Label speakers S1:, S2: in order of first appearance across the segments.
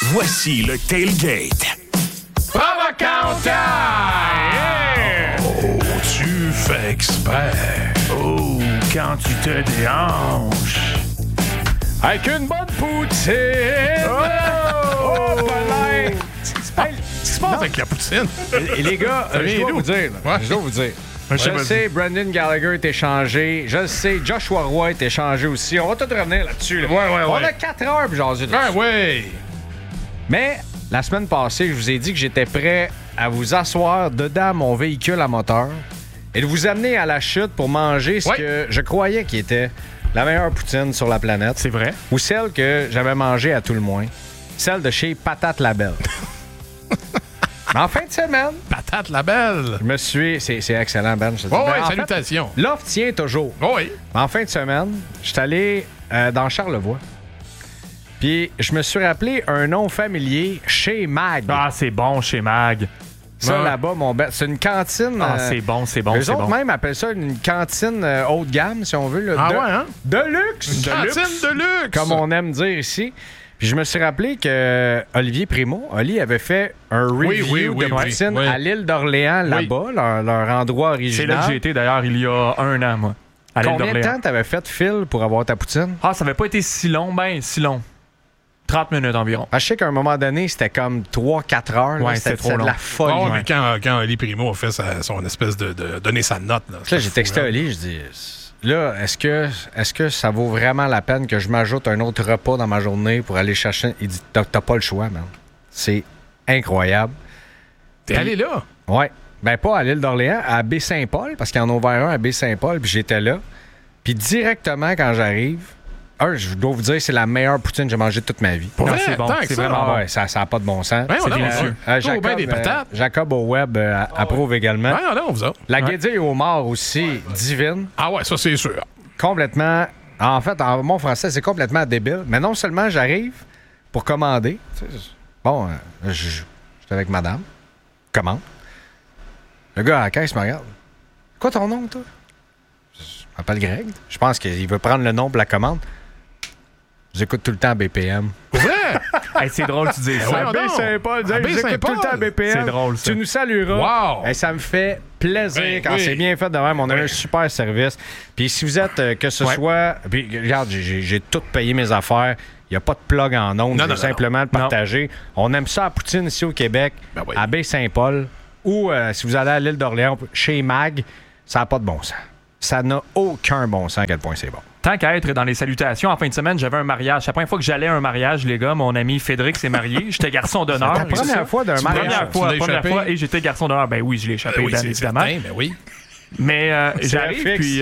S1: Voici le Tailgate.
S2: Provocante!
S1: Oh, tu fais exprès.
S2: Oh, quand tu te déhanches. Avec une bonne poutine! Oh! Palin!
S3: Qu'est-ce qui se passe avec la poutine?
S2: Et les gars, je dois vous dire.
S3: Ouais.
S2: Je dois vous dire.
S3: Je
S2: Je sais, Brandon Gallagher est échangé. Je le sais, Joshua Roy est échangé aussi. On va tout revenir là-dessus. Là.
S3: Ouais.
S2: On a 4 heures pour jaser là-dessus.
S3: Ouais.
S2: Mais la semaine passée, je vous ai dit que j'étais prêt à vous asseoir dedans mon véhicule à moteur et de vous amener à la chute pour manger ce que je croyais qui était la meilleure poutine sur la planète.
S3: C'est vrai.
S2: Ou celle que j'avais mangée à tout le moins. Celle de chez Patate Labelle. Mais en fin de semaine,
S3: Patate la belle.
S2: je me suis... C'est excellent, Ben. Je te dis.
S3: Oh,
S2: Ben, en
S3: salutations.
S2: fait, l'offre tient toujours.
S3: Oh, oui.
S2: En fin de semaine, je suis allé dans Charlevoix. Puis je me suis rappelé un nom familier, chez Mag.
S4: Ah, c'est bon chez Mag.
S2: Ça,
S3: Ouais.
S2: là-bas, mon bête, c'est une cantine.
S4: Ah, c'est bon, c'est bon,
S2: Eux
S4: c'est
S2: autres
S4: bon.
S2: même appellent ça une cantine haut de gamme, si on veut. Là,
S3: Ah ouais, hein?
S2: De luxe!
S3: Cantine de luxe.
S2: Comme on aime dire ici. Puis je me suis rappelé que Olivier Primo, Oli avait fait un review de poutine à l'île d'Orléans, là-bas, leur endroit
S4: C'est
S2: original.
S4: là que j'ai été d'ailleurs il y a 1 an, moi. À l'île
S2: Combien de
S4: d'Orléans.
S2: temps t'avais fait, Phil, pour avoir ta poutine?
S4: Ah, ça avait pas été si long, si long. 30 minutes environ.
S2: Ah, je sais qu'à un moment donné, c'était comme 3-4 heures. Là,
S4: Ouais,
S2: c'était
S4: c'était trop
S2: de la
S4: long.
S2: folie.
S3: Oh, mais quand Ali Primo a fait son espèce de donner sa note.
S2: Là, j'ai texté Oli, je dis... Là, est-ce que ça vaut vraiment la peine que je m'ajoute un autre repas dans ma journée pour aller chercher... Il dit, t'as pas le choix, man. C'est incroyable.
S3: T'es allé là?
S2: Ouais. Ben, pas à l'île d'Orléans, à Baie-Saint-Paul, parce qu'ils en ont ouvert un à Baie-Saint-Paul, puis j'étais là. Puis directement, quand j'arrive... je dois vous dire, c'est la meilleure poutine que j'ai mangée de toute ma vie.
S3: Pour
S4: Non,
S3: vrai?
S4: c'est bon,
S3: Tant que
S4: c'est
S3: ça?
S4: vraiment
S2: Ah ouais, ça n'a pas de bon sens.
S3: Ouais,
S4: C'est
S3: on a
S4: délicieux.
S3: Jacob, bien des patates.
S2: Jacob au web approuve également.
S3: Ouais, on vous autres.
S2: La guédille au mort aussi, divine.
S3: Ah ouais, ça c'est sûr.
S2: Complètement... En fait, en mon français, c'est complètement débile. Mais non seulement j'arrive pour commander. Bon, j'étais avec madame. Commande. Le gars à la caisse me regarde. Quoi ton nom, toi? Je m'appelle Greg. Je pense qu'il veut prendre le nom pour la commande. J'écoute tout le temps BPM.
S3: Pour vrai?
S4: Hey, c'est drôle, tu dis
S3: Ouais,
S4: ça.
S3: on a-
S2: Saint-Paul,
S3: À
S2: j'écoute tout le temps BPM.
S4: C'est drôle, ça.
S2: Tu nous salueras.
S3: Wow.
S2: Et ça me fait plaisir
S3: Oui,
S2: quand
S3: oui.
S2: c'est bien fait de même. On a un super service. Puis si vous êtes, que ce soit... Puis regarde, j'ai tout payé mes affaires. Il n'y a pas de plug en ondes. Je veux simplement le partager. On aime ça à Poutine ici au Québec,
S3: Ben oui.
S2: à Baie-Saint-Paul. Ou si vous allez à l'île d'Orléans, chez Mag, ça n'a pas de bon sens. Ça n'a aucun bon sens à quel point c'est bon.
S4: Tant qu'à être dans les salutations, en fin de semaine, j'avais un mariage. C'est la première fois que j'allais à un mariage, les gars. Mon ami Fédric s'est marié. J'étais garçon d'honneur.
S2: C'est ta première fois d'un mariage.
S4: Première fois, et j'étais garçon d'honneur. Ben oui, je l'ai échappé,
S3: Oui,
S4: bien
S3: c'est
S4: évidemment.
S3: certain, ben oui.
S4: Mais j'arrive,
S2: FX.
S4: puis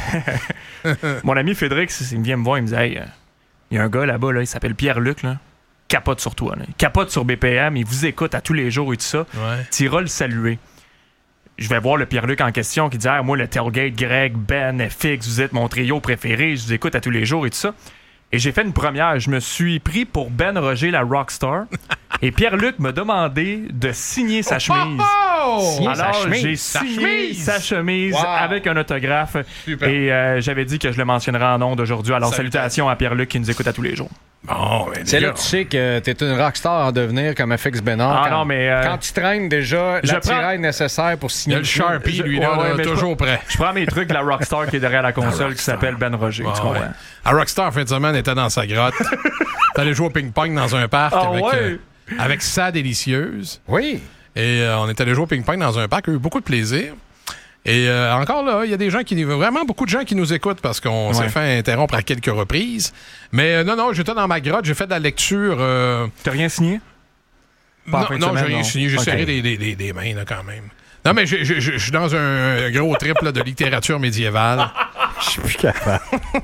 S4: mon ami Fédric, il vient me voir, il me dit « Hey, il y a un gars là-bas, là, il s'appelle Pierre-Luc, là. Capote sur toi. Là. Il capote sur BPM, il vous écoute à tous les jours et tout ça.
S3: Ouais.
S4: Tu iras le saluer. » Je vais voir le Pierre-Luc en question qui dit « Moi, le Tailgate, Greg, Ben, FX, vous êtes mon trio préféré, je vous écoute à tous les jours et tout ça. » Et j'ai fait une première. Je me suis pris pour Ben Roger, la rockstar. Et Pierre-Luc m'a demandé de signer sa chemise.
S2: Signer sa
S4: Alors,
S2: chemise.
S4: j'ai
S3: Sa
S4: signé
S3: chemise.
S4: sa chemise
S3: Wow.
S4: avec un autographe.
S3: Super.
S4: Et j'avais dit que je le mentionnerai en ondes aujourd'hui. Alors,
S3: Salutations.
S4: salutations à Pierre-Luc qui nous écoute à tous les jours.
S3: Bon, ben,
S2: C'est
S3: les
S2: là
S3: gars.
S2: que tu sais que t'es une rockstar en devenir comme FX Bénard.
S4: Ah non, mais,
S2: quand tu traînes déjà
S4: je
S2: l'attirail nécessaire pour
S3: Il y
S2: signer
S3: a le Sharpie, lui,
S4: Ouais,
S3: là,
S4: ouais,
S3: là,
S4: mais
S3: toujours prêt.
S4: Je prends mes trucs de la rockstar qui est derrière la console qui
S3: Rockstar.
S4: s'appelle Ben Roger. Tu
S3: Ah,
S4: comprends?
S3: ouais. À Rockstar, en fin de semaine, était dans sa grotte. T'allais jouer au ping-pong dans un parc
S4: Ah ouais?
S3: avec sa délicieuse.
S2: Oui.
S3: Et on est allé jouer au ping-pong dans un parc. On a eu beaucoup de plaisir. Et encore là, il y a des gens vraiment beaucoup de gens qui nous écoutent parce qu'on s'est fait interrompre à quelques reprises. Mais non, j'étais dans ma grotte, j'ai fait de la lecture.
S4: T'as rien signé? Pas en fin de
S3: Non,
S4: semaine,
S3: j'ai rien
S4: non.
S3: signé, j'ai
S4: Ok.
S3: serré des mains là, quand même. Non, mais je suis dans un gros trip là, de littérature médiévale.
S2: Je suis plus capable.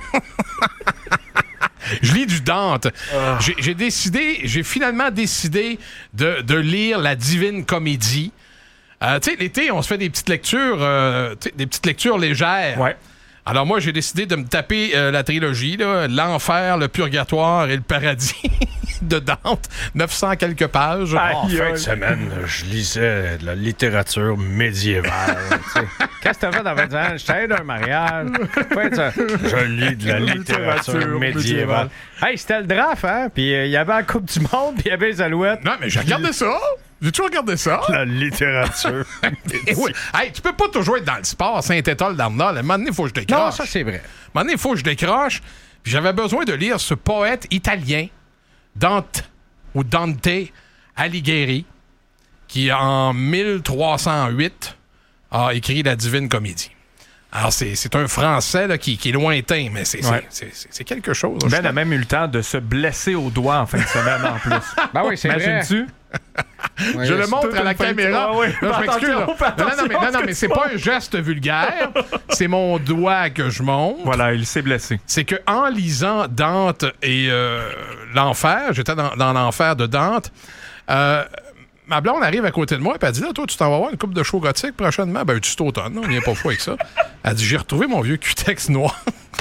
S3: Je lis du Dante. J'ai finalement décidé de lire la Divine Comédie. Tu sais, l'été, on se fait des petites lectures légères.
S4: Ouais.
S3: Alors moi, j'ai décidé de me taper la trilogie, là, l'enfer, le purgatoire et le paradis de Dante. 900 quelques pages.
S2: En fin de semaine, je lisais de la littérature médiévale. Qu'est-ce que t'as fait dans 20 ans? J'étais d'un mariage. Je lis de la littérature médiévale. Hey, c'était le draft, hein? Puis il y avait la Coupe du Monde, puis il y avait les Alouettes.
S3: Non, mais j'ai regardé ça. J'ai toujours regardé ça.
S2: La littérature.
S3: Oui. Hey, tu peux pas toujours être dans le sport, Saint-Étoile d'Arnold. À un moment donné, il faut que je décroche.
S2: Non, ça, c'est vrai.
S3: À un moment donné, il faut que je décroche. Puis j'avais besoin de lire ce poète italien, Dante Alighieri, qui, en 1308, a écrit la Divine Comédie. Alors, c'est un Français là, qui est lointain, mais c'est quelque chose.
S4: Ben a même eu le temps de se blesser au doigt en fin de semaine en plus.
S2: Ben oui, c'est vrai.
S4: Imagines-tu?
S3: Je le montre à la caméra.
S4: Ah oui,
S3: Non, je m'excuse. Non, mais c'est pas un geste vulgaire. C'est mon doigt que je montre.
S4: Voilà, il s'est blessé.
S3: C'est que en lisant Dante et l'enfer, j'étais dans l'enfer de Dante, ma blonde arrive à côté de moi et elle dit là, toi, tu t'en vas voir une coupe de show gothique prochainement. Ben, tu t'automne, on n'y est pas fou avec ça. Elle dit j'ai retrouvé mon vieux cutex noir.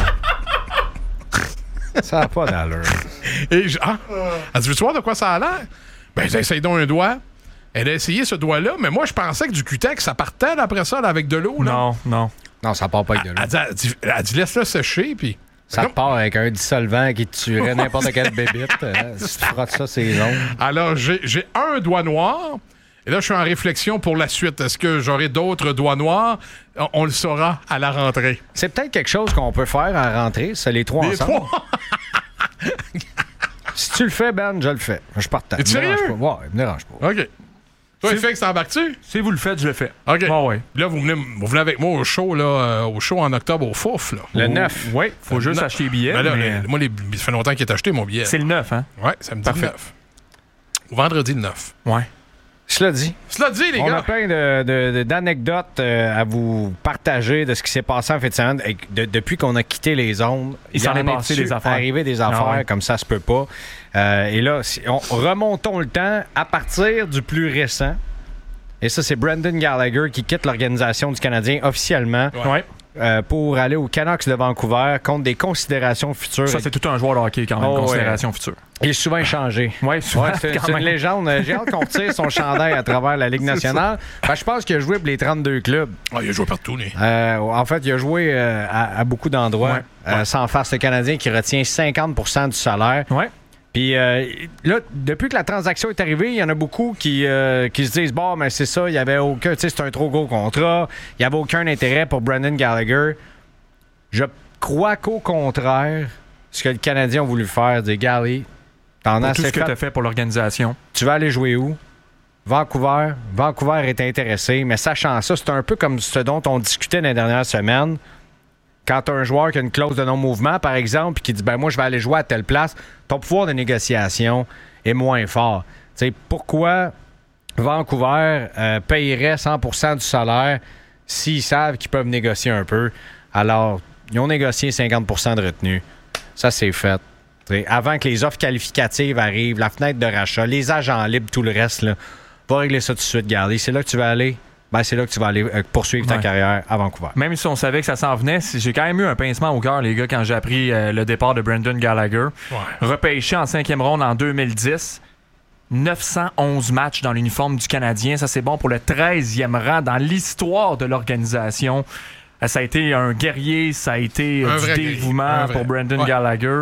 S2: Ça n'a pas d'allure.
S3: Et elle dit veux-tu voir de quoi ça a l'air? Ben, essaye donc un doigt. Elle a essayé ce doigt-là, mais moi, je pensais que du cutex, ça partait là, après ça, là, avec de l'eau. Là.
S2: Non, ça part pas avec de l'eau.
S3: Elle dit laisse-le sécher, puis...
S2: Ça part avec un dissolvant qui te tuerait n'importe quelle bébite. Si tu frottes ça, c'est long.
S3: Alors, j'ai un doigt noir, et là, je suis en réflexion pour la suite. Est-ce que j'aurai d'autres doigts noirs? On le saura à la rentrée.
S2: C'est peut-être quelque chose qu'on peut faire à la rentrée, c'est les trois ensemble. Si tu le fais, Ben, je le fais. Je partage.
S3: Es-tu sérieux?
S2: Ouais, il me dérange pas.
S3: OK. Toi, FX, t'embarques-tu?
S4: Si vous le faites, je le fais.
S3: OK.
S4: Ah ouais.
S3: Là, vous venez avec moi au show en octobre au Fouf. Là.
S2: Le 9.
S4: Oui, faut juste acheter les billets.
S3: Ben là,
S4: mais...
S3: moi, ça fait longtemps qu'il est acheté, mon billet.
S4: C'est le 9, hein?
S3: Ouais, samedi
S4: Parfait.
S3: le 9. Ou vendredi le 9.
S4: Ouais.
S2: Cela dit.
S3: Cela dit, les
S2: On
S3: gars.
S2: a plein d'anecdotes à vous partager de ce qui s'est passé en fait de semaine. Depuis qu'on a quitté les ondes,
S4: Il s'en est passé des affaires.
S2: Arrivé des affaires
S4: Ah ouais.
S2: comme ça se peut pas. Et là, remontons le temps à partir du plus récent. Et ça, c'est Brendan Gallagher qui quitte l'organisation du Canadien officiellement
S4: Ouais.
S2: pour aller aux Canucks de Vancouver contre des considérations futures.
S4: Ça, c'est tout un joueur de hockey quand même,
S2: Oh,
S4: considération future.
S2: Il est souvent échangé.
S4: Ouais, souvent,
S2: C'est
S4: quand
S2: une
S4: même.
S2: légende. J'ai hâte qu'on retire son chandail à travers la Ligue nationale. Je pense qu'il a joué pour les 32 clubs.
S3: Ah, il a joué partout, lui.
S2: En fait, il a joué à beaucoup d'endroits. Sans face le Canadien qui retient 50% du salaire.
S4: Ouais.
S2: Puis là, depuis que la transaction est arrivée, il y en a beaucoup qui se disent bon, mais c'est ça, il y avait aucun, tu sais, c'est un trop gros contrat, il n'y avait aucun intérêt pour Brendan Gallagher. Je crois qu'au contraire, ce que le Canadien a voulu faire, c'est Gally, t'en as
S4: Pour tout
S2: assez
S4: ce que tu
S2: fait.
S4: as fait pour l'organisation.
S2: Tu vas aller jouer où? Vancouver. Vancouver est intéressé, mais sachant ça, c'est un peu comme ce dont on discutait dans les dernières semaines. Quand tu as un joueur qui a une clause de non-mouvement, par exemple, puis qui dit ben moi, je vais aller jouer à telle place, ton pouvoir de négociation est moins fort. Tu sais, pourquoi Vancouver payerait 100% du salaire s'ils savent qu'ils peuvent négocier un peu? Alors, ils ont négocié 50% de retenue. Ça, c'est fait. T'sais, avant que les offres qualificatives arrivent, la fenêtre de rachat, les agents libres, tout le reste, là, va régler ça tout de suite, Gardez. C'est là que tu vas aller. Ben, c'est là que tu vas aller poursuivre ta carrière à Vancouver.
S4: Même si on savait que ça s'en venait, j'ai quand même eu un pincement au cœur, les gars, quand j'ai appris le départ de Brendan Gallagher.
S3: Ouais.
S4: Repêché en 5e ronde en 2010. 911 matchs dans l'uniforme du Canadien. Ça, c'est bon pour le 13e rang dans l'histoire de l'organisation. Ça a été un guerrier, ça a été du dévouement pour Brendan Gallagher.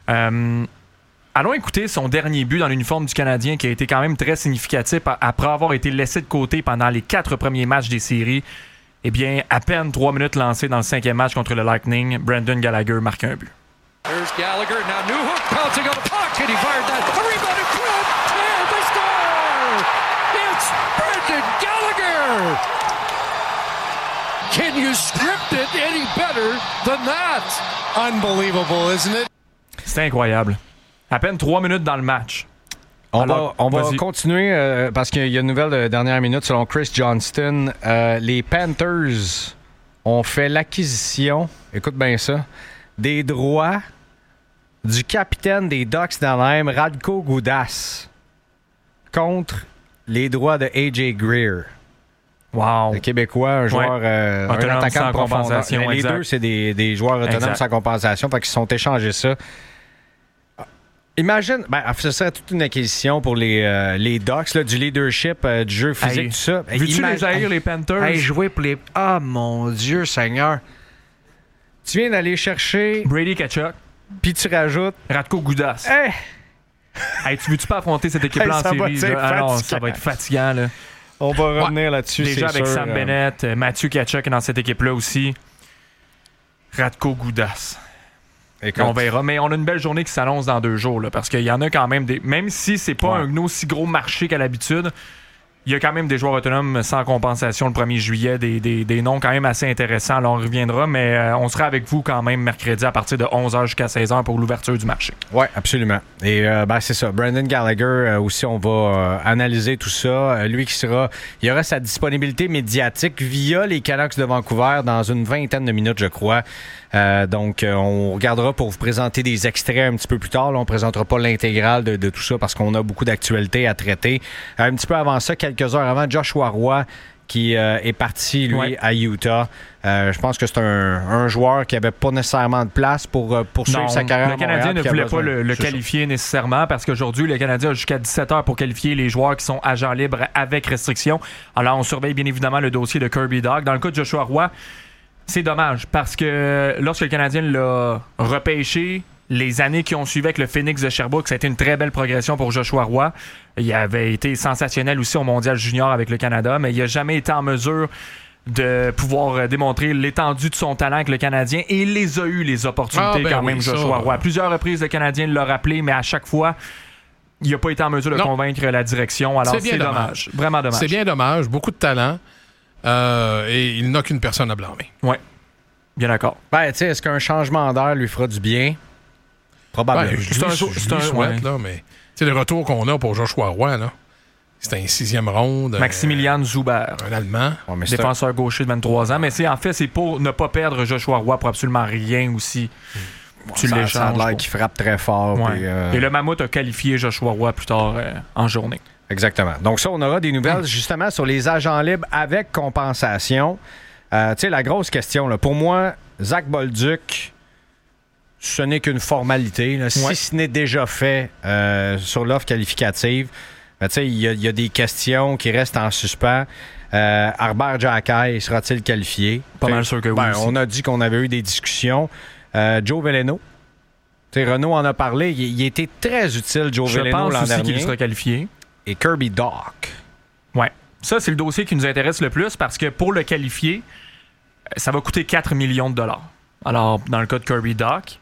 S4: Allons écouter son dernier but dans l'uniforme du Canadien qui a été quand même très significatif après avoir été laissé de côté pendant les 4 premiers matchs des séries. Eh bien, à peine 3 minutes lancées dans le 5e match contre le Lightning, Brendan Gallagher marque un but.
S5: Here's Gallagher, now Newhook pouncing on the puck, and he fired that. The rebound and Crump, and the score! It's Brendan Gallagher! Can you script it any better than that? Unbelievable, isn't it?
S4: C'est incroyable. À peine 3 minutes dans le match.
S2: On
S4: Alors,
S2: va
S4: vas-y.
S2: continuer parce qu'il y a une nouvelle de dernière minute selon Chris Johnston. Les Panthers ont fait l'acquisition, écoute bien ça, des droits du capitaine des Ducks d'Anaheim, Radko Gudas, contre les droits de A.J. Greer.
S4: Wow.
S2: Le Québécois, un joueur, un
S4: Autonome
S2: attaquant
S4: sans
S2: de profondeur.
S4: compensation,
S2: Les
S4: exact.
S2: deux, c'est des joueurs autonomes
S4: Exact.
S2: sans compensation. Fait qu'ils se sont échangés ça. Imagine, ce serait toute une acquisition pour les Ducks, là, du leadership, du jeu physique,
S4: Hey,
S2: tout ça.
S4: Veux-tu les haïr, les Panthers?
S2: Hey, jouer pour les... Ah, mon Dieu, Seigneur. Tu viens d'aller chercher,
S4: Brady Tkachuk,
S2: puis tu rajoutes...
S4: Radko Gudas.
S2: Hey!
S4: Hey, tu veux-tu pas affronter cette équipe-là
S2: Hey,
S4: en
S2: ça va
S4: série?
S2: être
S4: là? Ah non,
S2: fatigant.
S4: ça va être fatigant. Là.
S2: On va revenir là-dessus,
S4: Déjà
S2: c'est
S4: avec
S2: sûr.
S4: Sam Bennett, Mathieu Tkachuk est dans cette équipe-là aussi. Radko Gudas.
S2: Écoute,
S4: On verra. Mais on a une belle journée qui s'annonce dans 2 jours. Là, parce qu'il y en a quand même des. Même si c'est pas un aussi gros marché qu'à l'habitude, il y a quand même des joueurs autonomes sans compensation le 1er juillet, des noms quand même assez intéressants. Alors on reviendra, mais on sera avec vous quand même mercredi à partir de 11h jusqu'à 16h pour l'ouverture du marché.
S2: Oui, absolument. Et c'est ça. Brendan Gallagher, aussi, on va analyser tout ça. Lui il aura sa disponibilité médiatique via les Canucks de Vancouver dans une 20aine de minutes, je crois. Donc, on regardera pour vous présenter des extraits un petit peu plus tard. Là, on ne présentera pas l'intégrale de tout ça parce qu'on a beaucoup d'actualités à traiter. Un petit peu avant ça, quelques heures avant, Joshua Roy qui est parti, lui, à Utah. Je pense que c'est un joueur qui n'avait pas nécessairement de place pour poursuivre sa carrière.
S4: Le Canadien ne voulait pas le qualifier nécessairement parce qu'aujourd'hui, le Canadien a jusqu'à 17h pour qualifier les joueurs qui sont agents libres avec restriction. Alors, on surveille bien évidemment le dossier de Kirby Dach. Dans le cas de Joshua Roy, c'est dommage parce que lorsque le Canadien l'a repêché, les années qui ont suivi avec le Phoenix de Sherbrooke, ça a été une très belle progression pour Joshua Roy. Il avait été sensationnel aussi au Mondial Junior avec le Canada, mais il n'a jamais été en mesure de pouvoir démontrer l'étendue de son talent avec le Canadien et il les a eu, les opportunités même, Joshua Roy. À plusieurs reprises, le Canadien l'a rappelé, mais à chaque fois, il n'a pas été en mesure de convaincre la direction. Alors, c'est dommage. Vraiment dommage.
S3: C'est bien dommage. Beaucoup de talent. Et il n'a qu'une personne à blâmer.
S4: Oui, bien d'accord.
S2: Est-ce qu'un changement d'air lui fera du bien? Probablement.
S3: C'est un souhait, là, mais le retour qu'on a pour Joshua Roy, là, c'est un 6e ronde.
S4: Maximilian Zuber.
S3: Un Allemand.
S4: Défenseur gaucher de 23 ans. Mais c'est pour ne pas perdre Joshua Roy pour absolument rien aussi. Tu l'échanges.
S2: Ça a l'air qu'il frappe très fort.
S4: Ouais.
S2: Puis,
S4: et le Mammouth a qualifié Joshua Roy plus tard en journée.
S2: Exactement. Donc ça, on aura des nouvelles justement sur les agents libres avec compensation. La grosse question, là, pour moi, Zach Bolduc, ce n'est qu'une formalité. Là. Si ce n'est déjà fait sur l'offre qualificative, il y a des questions qui restent en suspens. Harbert Jackay, sera-t-il qualifié?
S4: Pas mal sûr que oui.
S2: On a dit qu'on avait eu des discussions. Joe Veleno. Renaud en a parlé. Il était très utile, Joe Veleno, l'an dernier.
S4: Je pense aussi qu'il sera qualifié.
S2: Et Kirby Dach.
S4: Ouais. Ça, c'est le dossier qui nous intéresse le plus parce que pour le qualifier, ça va coûter 4 millions de dollars. Alors, dans le cas de Kirby Dach.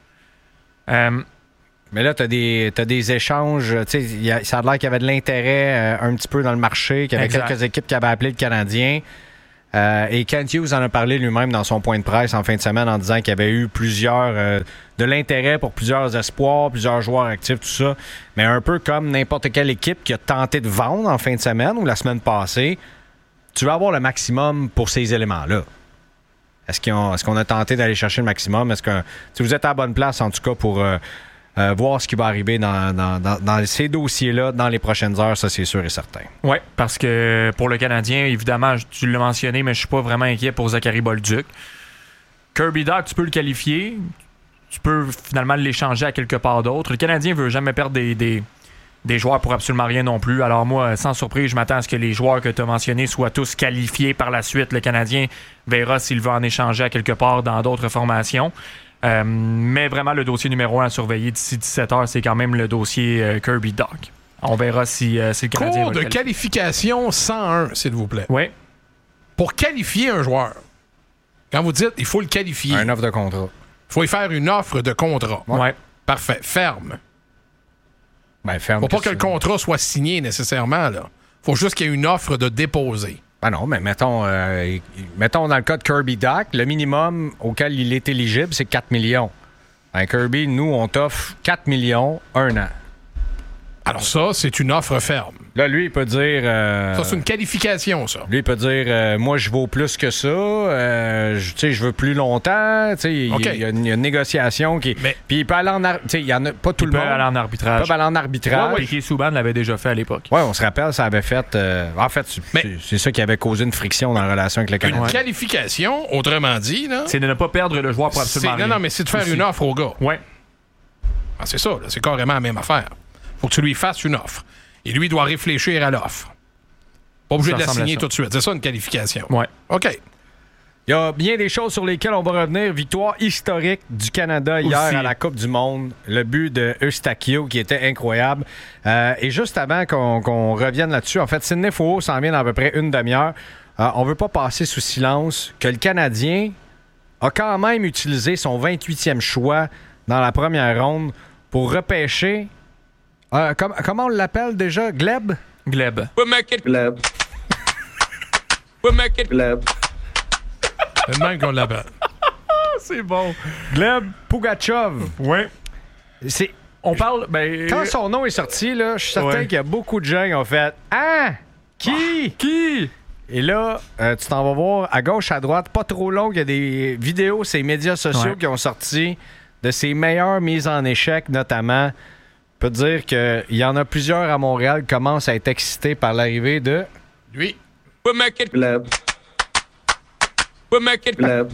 S2: Mais là, tu as des échanges. Ça a l'air qu'il y avait de l'intérêt un petit peu dans le marché, qu'il y avait quelques équipes qui avaient appelé le Canadien. Et Kent Hughes en a parlé lui-même dans son point de presse en fin de semaine en disant qu'il y avait eu de l'intérêt pour plusieurs espoirs, plusieurs joueurs actifs, tout ça. Mais un peu comme n'importe quelle équipe qui a tenté de vendre en fin de semaine ou la semaine passée, tu vas avoir le maximum pour ces éléments-là. Est-ce qu'on a tenté d'aller chercher le maximum? Est-ce que vous êtes à la bonne place, en tout cas, pour voir ce qui va arriver dans ces dossiers-là dans les prochaines heures, ça, c'est sûr et certain.
S4: Oui, parce que pour le Canadien, évidemment, tu l'as mentionné, mais je suis pas vraiment inquiet pour Zachary Bolduc. Kirby Dach, tu peux le qualifier. Tu peux finalement l'échanger à quelque part d'autre. Le Canadien veut jamais perdre des joueurs pour absolument rien non plus. Alors moi, sans surprise, je m'attends à ce que les joueurs que tu as mentionnés soient tous qualifiés par la suite. Le Canadien verra s'il veut en échanger à quelque part dans d'autres formations. Mais vraiment, le dossier numéro 1 à surveiller d'ici 17h, c'est quand même le dossier Kirby Dach. On verra si le Canadien
S3: Cours de qualification 101, s'il vous plaît.
S4: Oui.
S3: Pour qualifier un joueur, quand vous dites il faut le qualifier,
S2: Une offre de contrat.
S3: il faut y faire une offre de contrat.
S4: Ouais.
S3: Parfait. Ferme.
S2: Ferme.
S3: Faut pas que le contrat soit signé nécessairement. Là. Faut juste qu'il y ait une offre de déposer.
S2: Non, mais mettons dans le cas de Kirby Dach, le minimum auquel il est éligible, c'est 4 millions. Kirby, nous, on t'offre 4 millions, 1 an.
S3: Alors ça, c'est une offre ferme.
S2: Là, lui, il peut dire...
S3: Ça, c'est une qualification, ça.
S2: Lui, il peut dire, moi, je vaux plus que ça, je veux plus longtemps.
S3: OK.
S2: Il y a une négociation qui... Puis il peut aller en... Il y en a pas tout le monde.
S4: Il peut aller en arbitrage.
S2: Il peut aller en arbitrage.
S4: Piquet Souban l'avait déjà fait à l'époque.
S2: Oui, on se rappelle, ça avait fait... en fait, c'est ça qui avait causé une friction dans la relation avec le Canadien.
S3: Une qualification, autrement dit, là...
S4: C'est de ne pas perdre le joueur pour absolument rien.
S3: Non, mais c'est de faire une offre au gars.
S4: Ouais.
S3: Ah, c'est ça, là, c'est carrément la même affaire. Faut que tu lui fasses une offre. Et lui, il doit réfléchir à l'offre. Pas obligé de la signer tout de suite. C'est ça, une qualification.
S4: Ouais.
S3: OK.
S2: Il y a bien des choses sur lesquelles on va revenir. Victoire historique du Canada hier à la Coupe du Monde. Le but de Eustachio qui était incroyable. Et juste avant qu'on revienne là-dessus, en fait, Sidney Fouault s'en vient dans à peu près une demi-heure. On ne veut pas passer sous silence que le Canadien a quand même utilisé son 28e choix dans la première ronde pour repêcher... comment on l'appelle déjà? Gleb?
S4: Gleb.
S6: We'll make it Gleb. We'll make it Gleb.
S3: C'est le même qu'on l'appelle.
S4: C'est bon.
S2: Gleb Pugachev.
S4: Ouais. On parle...
S2: Quand son nom est sorti, là, je suis certain qu'il y a beaucoup de gens qui ont fait « Ah! Qui? » Et là, tu t'en vas voir à gauche, à droite, pas trop long, il y a des vidéos sur les médias sociaux qui ont sorti de ses meilleures mises en échec, notamment. Je peux te dire qu'il y en a plusieurs à Montréal qui commencent à être excités par l'arrivée de...
S3: Lui.
S6: We'll make it Gleb. We'll make it Gleb.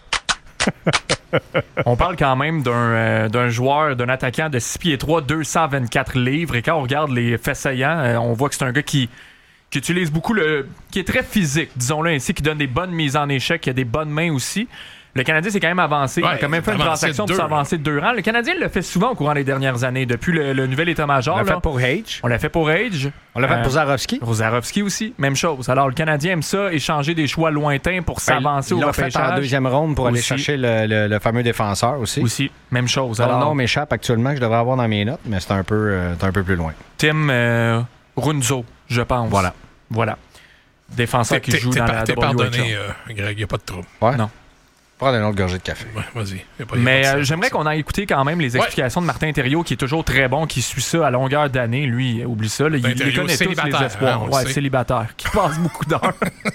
S4: On parle quand même d'un joueur, d'un attaquant de 6 pieds 3, 224 livres. Et quand on regarde les faits saillants, on voit que c'est un gars qui utilise beaucoup qui est très physique, disons-le ainsi, qui donne des bonnes mises en échec, qui a des bonnes mains aussi. Le Canadien s'est quand même avancé. Il a quand même fait une transaction pour s'avancer de 2 rangs. Le Canadien le fait souvent au courant des dernières années. Depuis le nouvel état-major.
S2: On l'a fait pour Hage.
S4: On l'a fait pour Hage.
S2: On l'a fait pour Zarovski.
S4: Pour Zarovski aussi, même chose. Alors, le Canadien aime ça, échanger des choix lointains pour s'avancer au repêchage.
S2: Il l'a fait en deuxième ronde pour aller chercher le fameux défenseur aussi.
S4: Aussi, même chose.
S2: Son nom m'échappe actuellement, que je devrais avoir dans mes notes, mais c'est un peu plus loin.
S4: Tim Runzo, je pense. Voilà. Défenseur qui joue dans la WHL.
S3: T'es pardonné, Greg, il n'y a pas de trouble.
S2: Ouais?
S4: Non.
S2: Prendre une autre gorgée de café.
S3: Ouais, vas-y.
S4: Mais j'aimerais qu'on aille écouter quand même les explications de Martin Thériault, qui est toujours très bon, qui suit ça à longueur d'année. Lui, oublie ça. Là, il connaît tous les espoirs. Célibataire. Qui passe beaucoup d'heures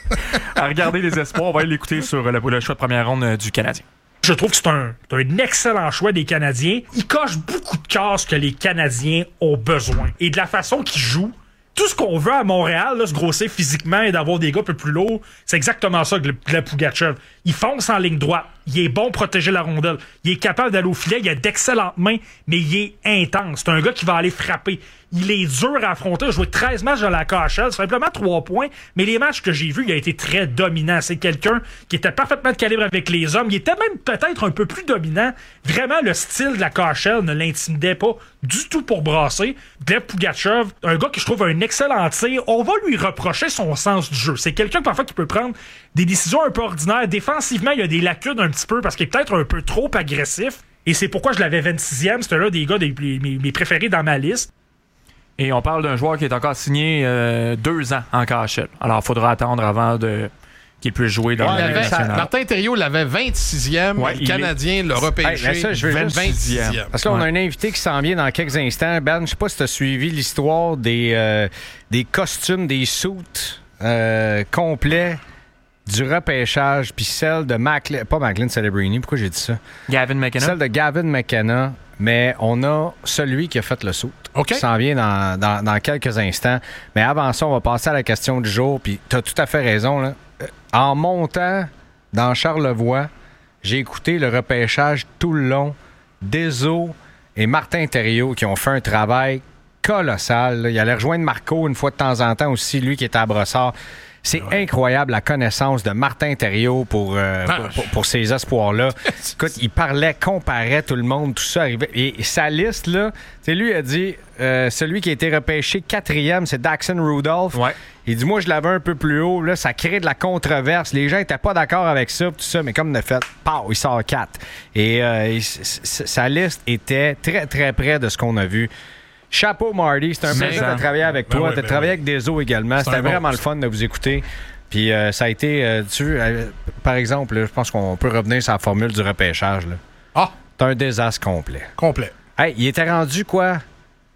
S4: à regarder les espoirs. On va aller l'écouter sur le choix de première ronde du Canadien.
S7: Je trouve que c'est un excellent choix des Canadiens. Il coche beaucoup de cases que les Canadiens ont besoin. Et de la façon qu'il joue, tout ce qu'on veut à Montréal, là, se grosser physiquement et d'avoir des gars un peu plus lourds, c'est exactement ça que le Pugachev. Il fonce en ligne droite. Il est bon pour protéger la rondelle. Il est capable d'aller au filet. Il a d'excellentes mains, mais il est intense. C'est un gars qui va aller frapper. Il est dur à affronter. Il a joué 13 matchs dans la KHL, simplement 3 points. Mais les matchs que j'ai vus, il a été très dominant. C'est quelqu'un qui était parfaitement de calibre avec les hommes. Il était même peut-être un peu plus dominant. Vraiment, le style de la KHL ne l'intimidait pas du tout pour brasser. Gleb Pugachev, un gars que je trouve un excellent tir. On va lui reprocher son sens du jeu. C'est quelqu'un parfois qui peut prendre des décisions un peu ordinaires. Défensivement, il y a des lacunes un petit peu parce qu'il est peut-être un peu trop agressif. Et c'est pourquoi je l'avais 26e. C'était l'un des gars mes préférés dans ma liste.
S4: Et on parle d'un joueur qui est encore signé 2 ans en KHL. Alors, il faudra attendre avant qu'il puisse jouer dans la Ligue nationale.
S3: Martin Thériault l'avait 26e. Le Canadien l'a repêché 26e.
S2: Parce que là, on a un invité qui s'en vient dans quelques instants. Ben, je ne sais pas si tu as suivi l'histoire des costumes, des suits complets du repêchage, puis celle de pas Macklin Celebrini, pourquoi j'ai dit ça?
S4: Gavin McKenna.
S2: Celle de Gavin McKenna, mais on a celui qui a fait le saut.
S3: Okay.
S2: Qui s'en vient dans quelques instants. Mais avant ça, on va passer à la question du jour, puis tu as tout à fait raison, là. En montant dans Charlevoix, j'ai écouté le repêchage tout le long. Deso et Martin Thériault qui ont fait un travail colossal. Là. Il allait rejoindre Marco une fois de temps en temps aussi, lui qui était à Brossard. C'est incroyable la connaissance de Martin Thériault pour ces espoirs-là. Écoute, il parlait, comparait tout le monde, tout ça arrivait. Et sa liste, là, lui a dit, celui qui a été repêché 4e, c'est Daxon Rudolph.
S4: Ouais.
S2: Il dit, moi, je l'avais un peu plus haut. Là, ça crée de la controverse. Les gens n'étaient pas d'accord avec ça, tout ça, mais comme de fait, il sort 4. Et sa liste était très, très près de ce qu'on a vu. Chapeau, Marty. C'était un plaisir de travailler avec toi. De travailler avec Deso également. C'était vraiment le fun de vous écouter. Puis ça a été... par exemple, là, je pense qu'on peut revenir sur la formule du repêchage. Là.
S3: Ah!
S2: C'est un désastre complet.
S3: Complet.
S2: Hey, il était rendu quoi?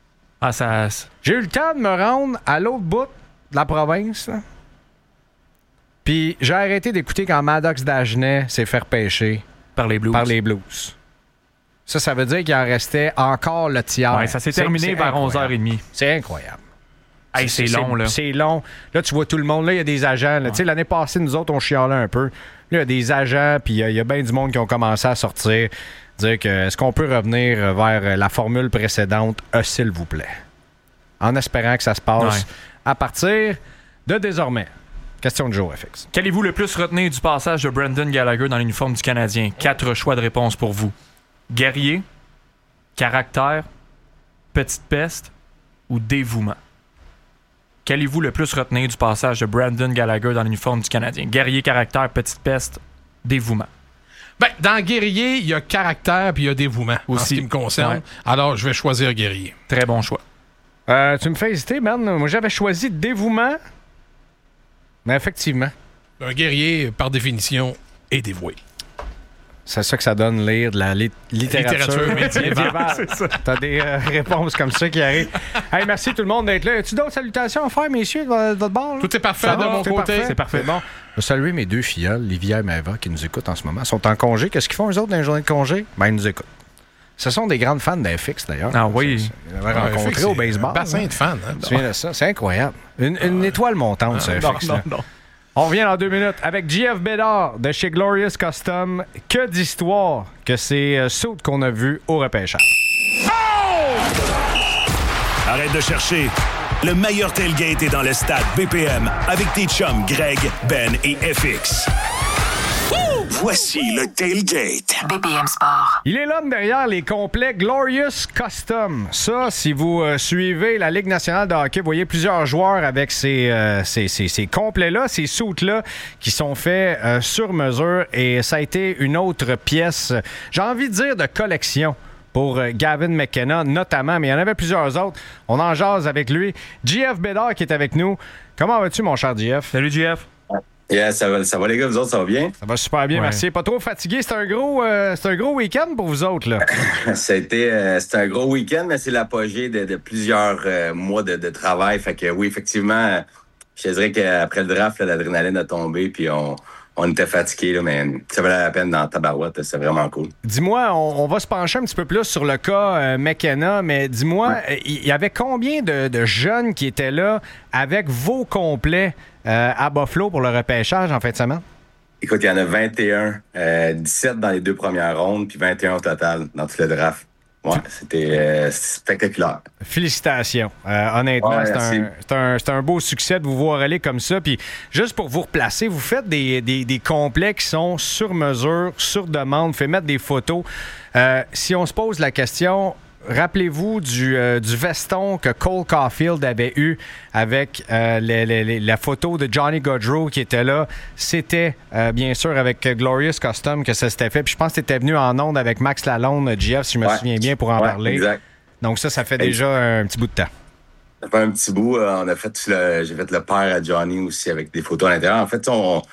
S4: Ah, ça...
S2: J'ai eu le temps de me rendre à l'autre bout de la province, là. Puis j'ai arrêté d'écouter quand Maddox Dagenet s'est fait repêcher
S4: Par les Blues.
S2: par les Blues. Ça veut dire qu'il en restait encore le tiers.
S4: Ouais, ça s'est terminé vers
S2: incroyable.
S4: 11h30.
S2: C'est incroyable.
S4: Hey, c'est long, là.
S2: C'est long. Là, tu vois tout le monde. Là, il y a des agents. Là. Tu sais, l'année passée, nous autres, on chialait un peu. Là, il y a des agents, puis il y a bien du monde qui ont commencé à sortir. Dire que est-ce qu'on peut revenir vers la formule précédente, s'il vous plaît? En espérant que ça se passe à partir de désormais. Question de jour, FX.
S4: Qu'allez-vous le plus retenir du passage de Brendan Gallagher dans l'uniforme du Canadien? 4 choix de réponse pour vous. Guerrier, caractère, petite peste ou dévouement? Qu'allez-vous le plus retenir du passage de Brendan Gallagher dans l'uniforme du Canadien? Guerrier, caractère, petite peste, dévouement.
S3: Ben, dans guerrier, il y a caractère puis il y a dévouement. Aussi. En ce qui me concerne.
S4: Ouais.
S3: Alors, je vais choisir guerrier.
S4: Très bon choix.
S2: Tu me fais hésiter, man. Moi, j'avais choisi dévouement. Mais effectivement,
S3: Un guerrier, par définition, est dévoué.
S2: c'est ça que ça donne lire de la littérature
S3: médiévale.
S2: C'est ça. T'as des réponses comme ça qui arrivent. Hey, merci tout le monde d'être là. As-tu d'autres salutations à faire, messieurs, de votre bord? Là?
S3: Tout est parfait
S2: Ça
S3: de
S2: va?
S3: mon
S2: Tout est
S3: côté.
S2: parfait?
S4: C'est parfait.
S2: Bon. Je veux saluer mes 2 filles, Livia et Maëva, qui nous écoutent en ce moment. Ils sont en congé. Qu'est-ce qu'ils font, eux autres, dans les journées de congé? Ben, ils nous écoutent. Ce sont des grandes fans d'FX, d'ailleurs.
S4: Ah oui.
S2: Ils m'avaient rencontré au baseball.
S3: Un bassin de fans. Hein?
S2: Tu te souviens de ça? C'est incroyable. Une étoile montante, ce FX. là. On revient dans 2 minutes avec JF Bédard de chez Glorious Custom. Que d'histoire que c'est Suit qu'on a vu au repêchage.
S1: Arrête de chercher. Le meilleur tailgate est dans le stade BPM avec tes chums Greg, Ben et FX. Voici le tailgate.
S8: BPM Sport.
S2: Il est l'homme derrière les complets Glorious Custom. Ça, si vous suivez la Ligue nationale de hockey, vous voyez plusieurs joueurs avec ces complets-là, ces suits-là qui sont faits sur mesure. Et ça a été une autre pièce, j'ai envie de dire, de collection pour Gavin McKenna notamment, mais il y en avait plusieurs autres. On en jase avec lui. JF Bédard qui est avec nous. Comment vas-tu, mon cher JF?
S4: Salut, JF.
S6: Yeah, ça va les gars, vous autres, ça va bien?
S2: Ça va super bien,
S4: Ouais.
S2: merci. Pas trop fatigué. C'est un gros week-end pour vous autres, là.
S6: C'était un gros week-end, mais c'est l'apogée de plusieurs mois de travail. Fait que oui, effectivement, je te dirais qu'après le draft, là, l'adrénaline a tombé, puis on était fatigués, là, mais ça valait la peine dans tabarouette. C'est vraiment cool.
S2: Dis-moi, on va se pencher un petit peu plus sur le cas McKenna, mais dis-moi, il y avait combien de jeunes qui étaient là avec vos complets à Buffalo pour le repêchage en fin de semaine?
S6: Écoute, il y en a 21, 17 dans les 2 premières rondes, puis 21 au total dans tout le draft. Ouais, c'était spectaculaire.
S2: Félicitations. Honnêtement,
S6: Ouais,
S2: c'est un beau succès de vous voir aller comme ça. Puis juste pour vous replacer, vous faites des complets qui sont sur mesure, sur demande. Vous faites mettre des photos. Si on se pose la question, rappelez-vous du veston que Cole Caulfield avait eu avec la photo de Johnny Gaudreau qui était là. C'était bien sûr avec Glorious Custom que ça s'était fait. Puis je pense que tu étais venu en onde avec Max Lalonde, JF, si je me souviens bien, pour en parler.
S6: Exact.
S2: Donc ça fait déjà un petit bout de temps.
S6: Ça fait un petit bout. J'ai fait le père à Johnny aussi avec des photos à l'intérieur. En fait,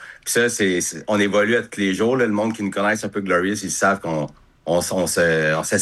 S6: on évolue à tous les jours. Là, le monde qui nous connaisse un peu Glorious, ils savent qu'on s'essaie